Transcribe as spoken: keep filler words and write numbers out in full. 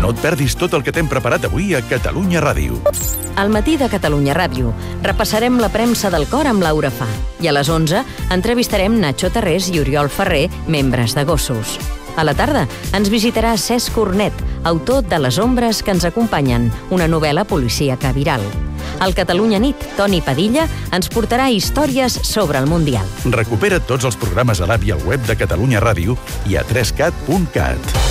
No et perdis tot el que t'hem preparat avui a Catalunya Ràdio. Al matí de Catalunya Ràdio repassarem la premsa del cor amb Laura Fa. I a les onze entrevistarem Nacho Tarrés i Oriol Ferrer, membres de Gossos. A la tarda ens visitarà Cesc Cornet, autor de Les ombres que ens acompanyen, una novel·la policíaca viral. Al Catalunya Nit, Toni Padilla ens portarà històries sobre el Mundial. Recupera tots els programes a l'app i al web de Catalunya Ràdio i a tres cat punt cat.